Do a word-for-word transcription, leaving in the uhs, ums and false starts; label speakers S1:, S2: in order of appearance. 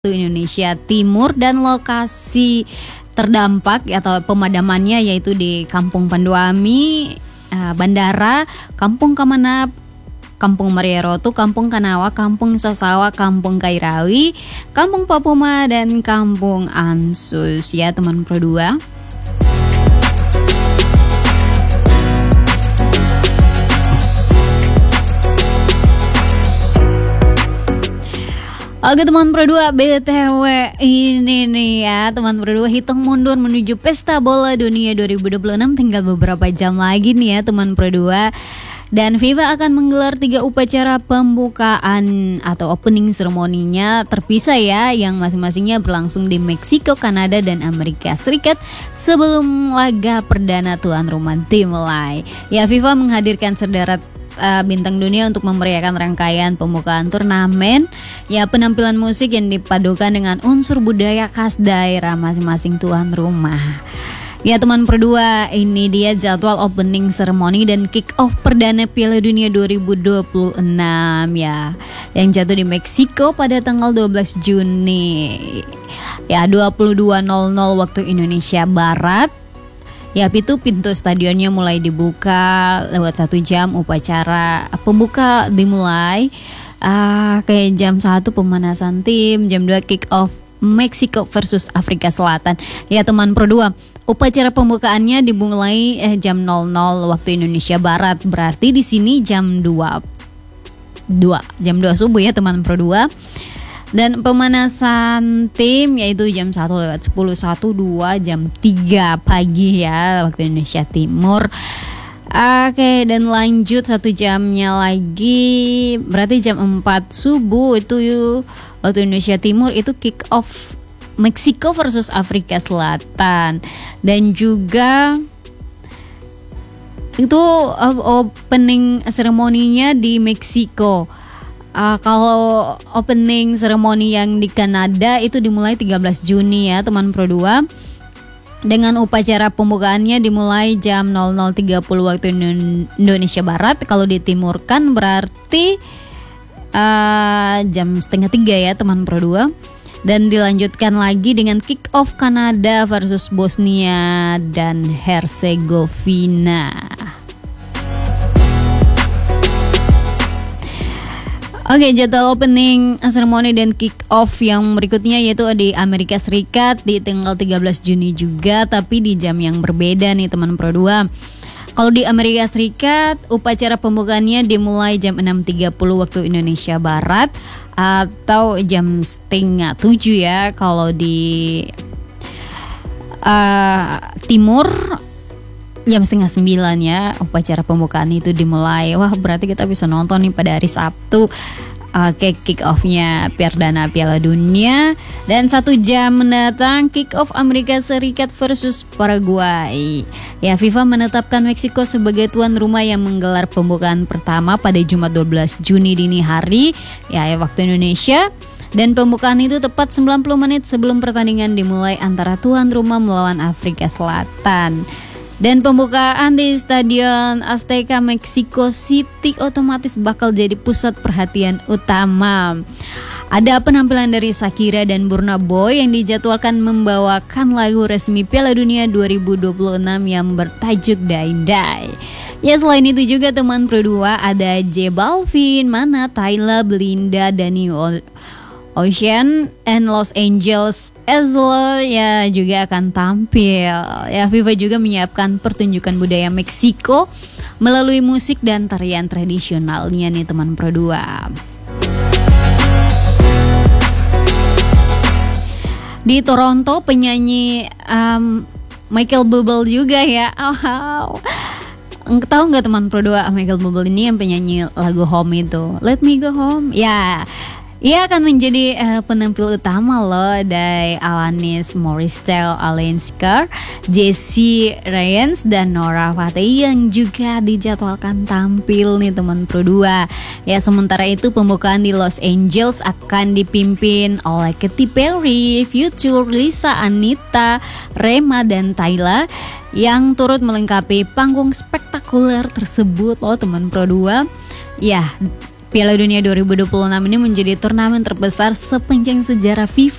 S1: Indonesia Timur dan lokasi terdampak atau pemadamannya yaitu di Kampung Panduami, uh, Bandara, Kampung Kamanap, Kampung Marierotu, Kampung Kanawa, Kampung Sasawa, Kampung Kairawi, Kampung Papuma, dan Kampung Ansus ya teman Pro dua. Oke teman Pro dua, B T W ini nih ya teman Pro dua, hitung mundur menuju Pesta Bola Dunia dua ribu dua puluh enam, tinggal beberapa jam lagi nih ya teman Pro dua. Dan FIFA akan menggelar tiga upacara pembukaan atau opening seremoninya terpisah ya, yang masing-masingnya berlangsung di Meksiko, Kanada, dan Amerika Serikat sebelum laga perdana tuan rumah dimulai. Ya, FIFA menghadirkan sederet Uh, bintang dunia untuk memeriahkan rangkaian pembukaan turnamen. Ya, penampilan musik yang dipadukan dengan unsur budaya khas daerah masing-masing tuan rumah. Ya teman Pro dua, ini dia jadwal opening ceremony dan kick off perdana Piala Dunia dua ribu dua puluh enam ya, yang jatuh di Meksiko pada tanggal dua belas Juni ya, dua puluh dua nol nol waktu Indonesia Barat. Ya, itu pintu stadionnya mulai dibuka lewat satu jam, upacara pembuka dimulai uh, kayak jam satu pemanasan tim, jam dua kick off Meksiko versus Afrika Selatan. Ya teman Pro dua, upacara pembukaannya dimulai eh, jam nol nol waktu Indonesia Barat, berarti di sini jam dua jam dua subuh ya teman Pro dua. Dan pemanasan tim yaitu jam satu lewat sepuluh, satu, dua, jam tiga pagi ya waktu Indonesia Timur. Oke, dan lanjut satu jamnya lagi, berarti jam empat subuh itu waktu Indonesia Timur, itu kick off Meksiko versus Afrika Selatan. Dan juga itu opening seremoninya di Meksiko. Uh, kalau opening seremoni yang di Kanada itu dimulai tiga belas Juni ya teman Pro dua, dengan upacara pembukaannya dimulai jam nol nol tiga puluh waktu Indonesia Barat. Kalau di Timur kan berarti uh, jam setengah tiga ya teman Pro dua. Dan dilanjutkan lagi dengan kick off Kanada versus Bosnia dan Herzegovina. Oke, jadwal opening ceremony dan kick off yang berikutnya yaitu di Amerika Serikat di tanggal tiga belas Juni juga, tapi di jam yang berbeda nih teman Pro dua. Kalau di Amerika Serikat, upacara pembukaannya dimulai jam enam tiga puluh waktu Indonesia Barat atau jam setengah tujuh ya. Kalau di uh, Timur jam setengah sembilan ya, upacara pembukaan itu dimulai. Wah, berarti kita bisa nonton nih pada hari Sabtu uh, kick off-nya perdana Piala Dunia. Dan satu jam mendatang kick off Amerika Serikat versus Paraguay. Ya, FIFA menetapkan Meksiko sebagai tuan rumah yang menggelar pembukaan pertama pada Jumat dua belas Juni dini hari ya waktu Indonesia. Dan pembukaan itu tepat sembilan puluh menit sebelum pertandingan dimulai antara tuan rumah melawan Afrika Selatan. Dan pembukaan di Stadion Azteca Mexico City otomatis bakal jadi pusat perhatian utama. Ada penampilan dari Shakira dan Burna Boy yang dijadwalkan membawakan lagu resmi Piala Dunia dua ribu dua puluh enam yang bertajuk Die Die. Ya, selain itu juga teman Pro dua ada J Balvin, Mana, Tyla, Belinda, Danny Ocean and Los Angeles Azul ya juga akan tampil. Ya, FIFA juga menyiapkan pertunjukan budaya Meksiko melalui musik dan tarian tradisionalnya nih teman Pro dua. Di Toronto penyanyi um, Michael Bublé juga ya. Oh, tahu nggak teman Pro dua, Michael Bublé ini yang penyanyi lagu Home itu, Let Me Go Home ya. Ia akan menjadi uh, penampil utama loh dari Alanis Morissette, Alain Scar, Jesse Ryans, dan Nora Fatei yang juga dijadwalkan tampil nih teman Pro dua. Ya, sementara itu pembukaan di Los Angeles akan dipimpin oleh Katy Perry, Future, Lisa, Anita, Rema, dan Tyla yang turut melengkapi panggung spektakuler tersebut loh teman Pro dua. Ya, Piala Dunia dua ribu dua puluh enam ini menjadi turnamen terbesar sepanjang sejarah FIFA